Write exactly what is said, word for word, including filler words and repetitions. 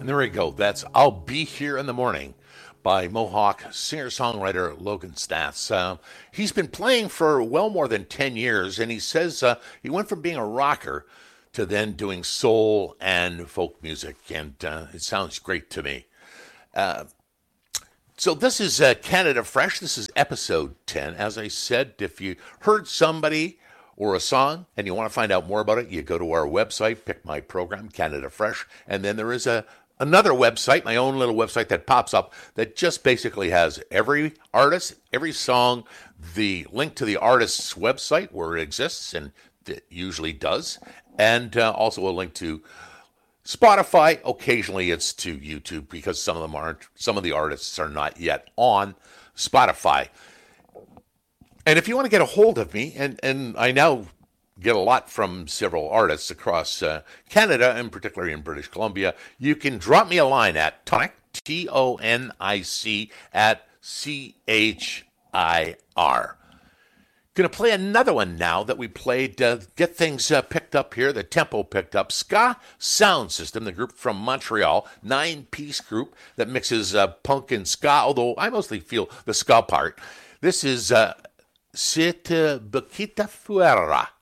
And there we go. That's I'll Be Here in the Morning by Mohawk singer-songwriter Logan Staths. Uh, he's been playing for well more than ten years, and he says uh, he went from being a rocker to then doing soul and folk music, and uh, it sounds great to me. Uh, so this is uh, Canada Fresh. This is episode ten. As I said, if you heard somebody or a song and you want to find out more about it, you go to our website, pick my program, Canada Fresh, and then there is a another website, my own little website that pops up that just basically has every artist, every song, the link to the artist's website where it exists, and it usually does, and uh, also a link to Spotify. Occasionally it's to YouTube because some of them aren't, some of the artists are not yet on Spotify. And if you want to get a hold of me, and, and I now get a lot from several artists across uh, Canada, and particularly in British Columbia, you can drop me a line at tonic, T O N I C, at C H I R. Going to play another one now that we played, uh, get things uh, picked up here, the tempo picked up. Ska Sound System, the group from Montreal, nine-piece group that mixes uh, punk and ska, although I mostly feel the ska part. This is uh, Cette Boquita Fuera.